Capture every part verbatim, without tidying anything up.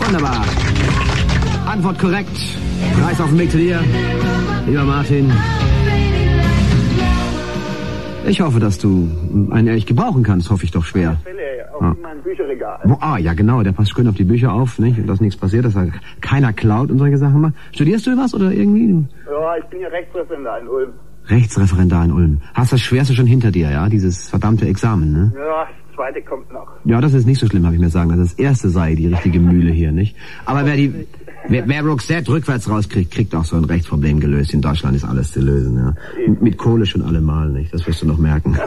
Wunderbar. Antwort korrekt. Preis auf dem Weg zu dir. Lieber Martin. Ich hoffe, dass du einen ehrlich gebrauchen kannst, hoffe ich doch schwer. Auf ja. mein Bücherregal. Wo, ah, ja genau, der passt schön auf die Bücher auf, nicht? Und dass nichts passiert, dass da keiner klaut und solche Sachen macht. Studierst du was oder irgendwie? Ja, ich bin ja Rechtsreferendar in Ulm. Rechtsreferendar in Ulm. Hast das Schwerste schon hinter dir, ja? Dieses verdammte Examen, ne? Ja, das zweite kommt noch. Ja, das ist nicht so schlimm, habe ich mir sagen. Also das erste sei die richtige Mühle hier, nicht? Aber wer die, wer, wer Roxette rückwärts rauskriegt, kriegt auch so ein Rechtsproblem gelöst. In Deutschland ist alles zu lösen, ja. Mit, mit Kohle schon allemal, nicht? Das wirst du noch merken.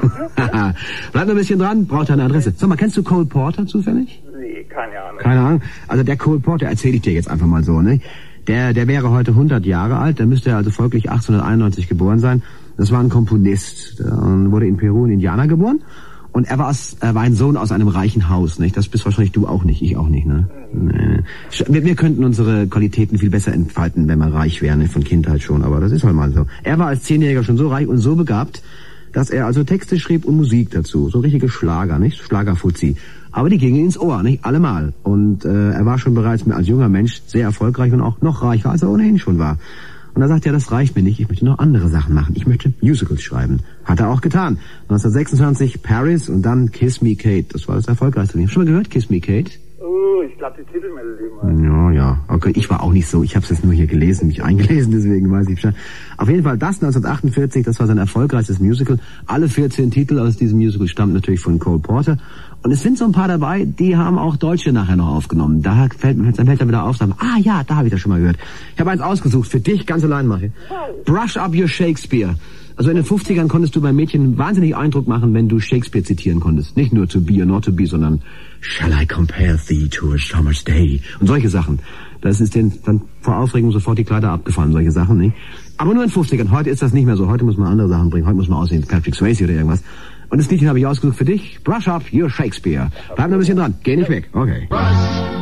Bleib noch ein bisschen dran, braucht deine Adresse. Sag mal, kennst du Cole Porter zufällig? Nee, keine Ahnung. Keine Ahnung. Also der Cole Porter erzähle ich dir jetzt einfach mal so, ne? Der, der wäre heute hundert Jahre alt, der müsste also folglich achtzehnhunderteinundneunzig geboren sein. Das war ein Komponist, der wurde in Peru in Indiana geboren. Und er war, aus, er war ein Sohn aus einem reichen Haus, nicht? Das bist wahrscheinlich du auch nicht, ich auch nicht, ne? Nee. Wir, wir könnten unsere Qualitäten viel besser entfalten, wenn wir reich wären, von Kindheit schon, aber das ist halt mal so. Er war als Zehnjähriger schon so reich und so begabt, dass er also Texte schrieb und Musik dazu, so richtige Schlager, nicht? Schlagerfuzzi. Aber die gingen ins Ohr, nicht? Allemal. Und äh, er war schon bereits als junger Mensch sehr erfolgreich und auch noch reicher, als er ohnehin schon war. Und er sagte, ja, das reicht mir nicht, ich möchte noch andere Sachen machen. Ich möchte Musicals schreiben. Hat er auch getan. neunzehnhundertsechsundzwanzig Paris und dann Kiss Me Kate. Das war das erfolgreichste. Hast du schon mal gehört, Kiss Me Kate? Oh, ich glaube, die Titelmelodie mal. Ja, ja. Okay, ich war auch nicht so. Ich habe es jetzt nur hier gelesen, mich eingelesen, deswegen weiß ich Bescheid. Auf jeden Fall das neunzehnhundertachtundvierzig, das war sein erfolgreichstes Musical. Alle vierzehn Titel aus diesem Musical stammen natürlich von Cole Porter. Und es sind so ein paar dabei, die haben auch Deutsche nachher noch aufgenommen. Da fällt, dann fällt er wieder auf, sagen, ah ja, da habe ich das schon mal gehört. Ich habe eins ausgesucht, für dich ganz allein mache. Brush Up Your Shakespeare. Also in den fünfzigern konntest du bei Mädchen wahnsinnig Eindruck machen, wenn du Shakespeare zitieren konntest. Nicht nur to be or not to be, sondern Shall I compare thee to a summer's day? Und solche Sachen. Das ist denen dann vor Aufregung sofort die Kleider abgefallen, solche Sachen, nicht? Aber nur in den fünfzigern. Heute ist das nicht mehr so. Heute muss man andere Sachen bringen. Heute muss man aussehen, Patrick Swayze oder irgendwas. Und das Liedchen habe ich ausgesucht für dich. Brush Up Your Shakespeare. Bleib noch ein bisschen dran. Geh nicht weg. Okay.